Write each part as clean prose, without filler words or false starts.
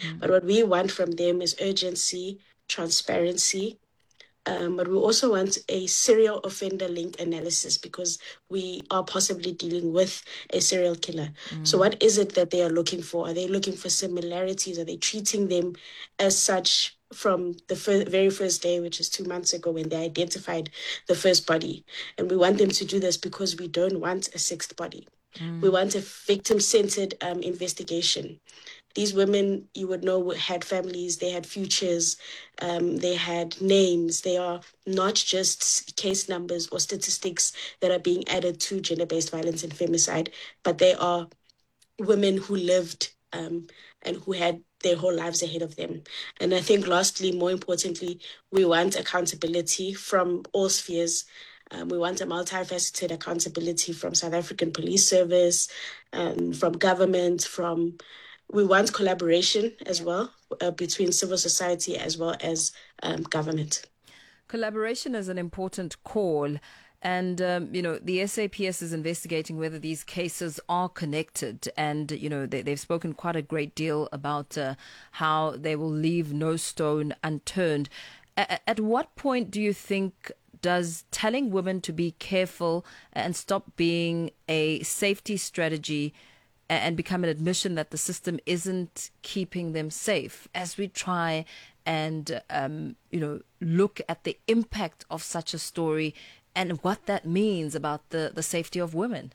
But what we want from them is urgency, transparency, but we also want a serial offender link analysis because we are possibly dealing with a serial killer. So what is it that they are looking for? Are they looking for similarities? Are they treating them as such from the very first day, which is 2 months ago when they identified the first body? And we want them to do this because we don't want a sixth body. We want a victim-centered investigation. These women, you would know, had families, they had futures, they had names. They are not just case numbers or statistics that are being added to gender-based violence and femicide, but they are women who lived and who had their whole lives ahead of them. And I think lastly, more importantly, we want accountability from all spheres. We want a multifaceted accountability from South African Police Service, from government, we want collaboration as well between civil society as well as government. Collaboration is an important call. And, the SAPS is investigating whether these cases are connected. And, they've spoken quite a great deal about how they will leave no stone unturned. At what point do you think does telling women to be careful and stop being a safety strategy and become an admission that the system isn't keeping them safe as we try and, look at the impact of such a story and what that means about the safety of women?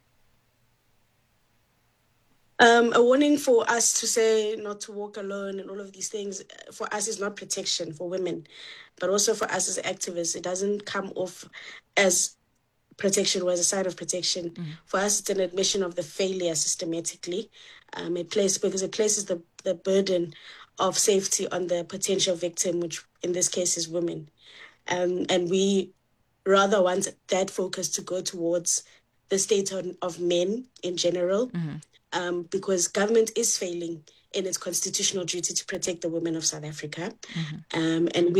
A warning for us to say not to walk alone and all of these things, for us is not protection for women, but also for us as activists. It doesn't come off as protection or as a sign of protection. For us, it's an admission of the failure systematically. Because it places the burden of safety on the potential victim, which in this case is women. And we rather want that focus to go towards the state of men in general, because government is failing in its constitutional duty to protect the women of South Africa. And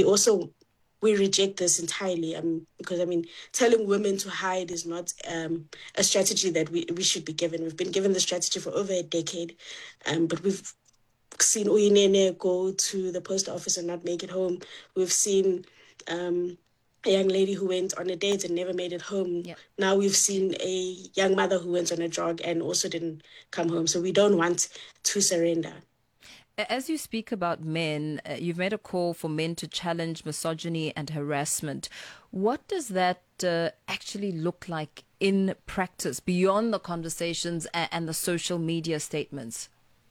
we reject this entirely because, telling women to hide is not a strategy that we should be given. We've been given the strategy for over a decade, but we've seen Uyinene go to the post office and not make it home. We've seen a young lady who went on a date and never made it home. Yep. Now we've seen a young mother who went on a jog and also didn't come home. So we don't want to surrender. As you speak about men, you've made a call for men to challenge misogyny and harassment. What does that actually look like in practice beyond the conversations and the social media statements?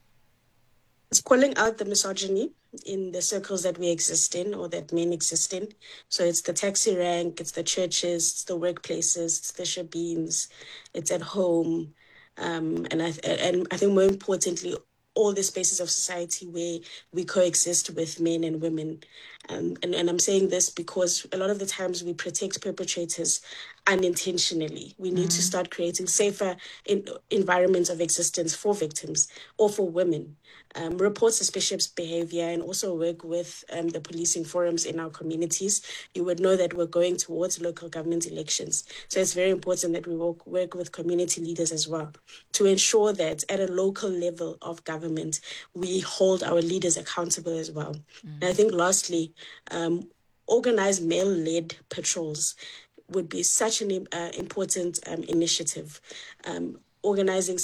It's calling out the misogyny in the circles that we exist in or that men exist in. So it's the taxi rank, it's the churches, it's the workplaces, it's the shebeens, it's at home. And I think more importantly, all the spaces of society where we coexist with men and women. And I'm saying this because a lot of the times we protect perpetrators unintentionally. We need to start creating safer environments of existence for victims or for women. Report suspicious behavior and also work with the policing forums in our communities. You would know that we're going towards local government elections. So it's very important that we work with community leaders as well to ensure that at a local level of government, we hold our leaders accountable as well. And I think lastly, organized male-led patrols would be such an important initiative. Organizing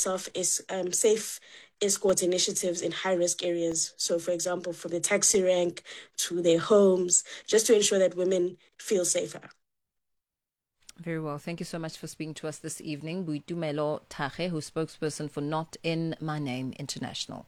safe escort initiatives in high-risk areas. So, for example, from the taxi rank to their homes, just to ensure that women feel safer. Very well. Thank you so much for speaking to us this evening. Boitumelo Thage, who's spokesperson for Not In My Name International.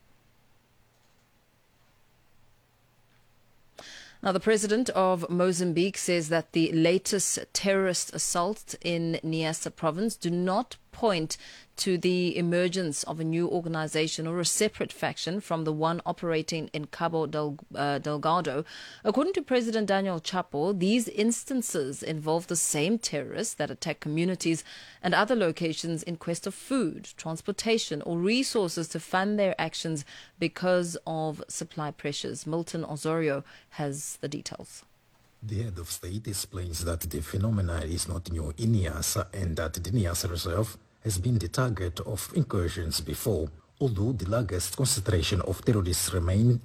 Now, the president of Mozambique says that the latest terrorist assaults in Niassa province do not point to the emergence of a new organization or a separate faction from the one operating in Cabo Delgado. According to President Daniel Chapo, these instances involve the same terrorists that attack communities and other locations in quest of food, transportation, or resources to fund their actions because of supply pressures. Milton Osorio has the details. The head of state explains that the phenomenon is not new in Niassa and that the Niassa Reserve has been the target of incursions before, although the largest concentration of terrorists remain